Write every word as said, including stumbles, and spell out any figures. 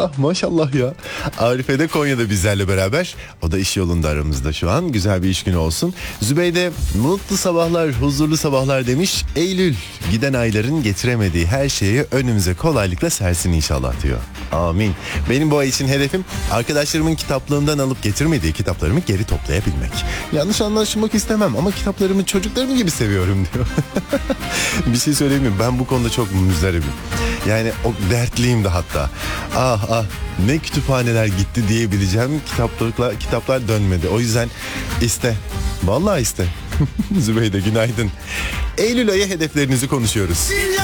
Ah maşallah ya. Arife de Konya'da bizlerle beraber. O da iş yolunda aramızda şu an. Güzel bir iş günü olsun. Zübeyde mutlu sabahlar, huzurlu sabahlar demiş. Eylül giden ayların getiremediği her şeyi önümüze kolaylıkla sersin inşallah diyor. Amin. Benim bu ay için hedefim arkadaşlarımın kitaplığından alıp getirmediği kitaplarımı geri toplayabilmek. Yanlış anlaşılmak istemem ama kitaplarımı çocuklarım gibi seviyorum diyor. Bir şey söyleyeyim mi? Ben bu konuda çok müzdaribim. Yani o dertliyim de hatta. Ah ah ne kütüphaneler gitti diyebileceğim kitaplar, kitaplar dönmedi. O yüzden iste. Vallahi iste. Zübeyde günaydın. Eylül ayı hedeflerinizi konuşuyoruz.